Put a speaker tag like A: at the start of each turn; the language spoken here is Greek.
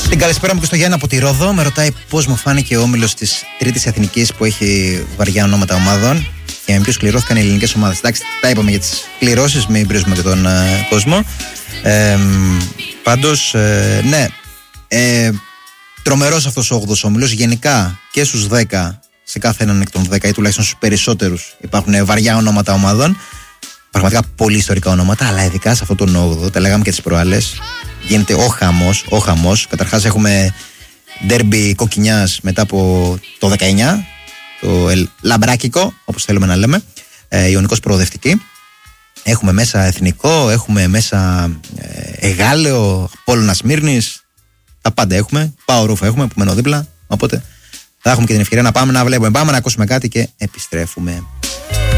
A: Την καλησπέρα μου και στο Γιάννη από τη Ρόδο. Με ρωτάει πώς μου φάνηκε ο όμιλος της Τρίτης Εθνικής που έχει βαριά ονόματα ομάδων και με ποιους κληρώθηκαν οι ελληνικές ομάδες. Εντάξει, τα είπαμε για τις κληρώσεις, μην βρίζουμε και τον κόσμο. Πάντως, ναι, τρομερός αυτός ο 8ος όμιλος. Γενικά και στους 10, σε κάθε έναν εκ των 10 ή τουλάχιστον στους περισσότερους υπάρχουν βαριά ονόματα ομάδων. Πραγματικά πολύ ιστορικά ονόματα, αλλά ειδικά σε αυτόν τον 8ο, τα λέγαμε και τις προάλλες, γίνεται ο χαμός. Καταρχάς έχουμε ντέρμπι κοκκινιάς μετά από το 19, το λαμπράκικο, όπως θέλουμε να λέμε, Ιωνικός Προοδευτική. Έχουμε μέσα Εθνικό, έχουμε μέσα Εγάλεο, Απόλλωνα Σμύρνης, τα πάντα έχουμε. Πάω Ρούφα έχουμε που μένω δίπλα, οπότε θα έχουμε και την ευκαιρία να πάμε να βλέπουμε, πάμε να ακούσουμε κάτι και επιστρέφουμε.